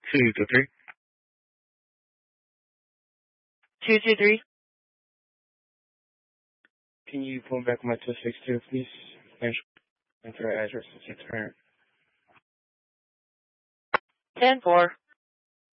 223. 223. Can you pull back my 262, please? Enter address as your parent. 10-4.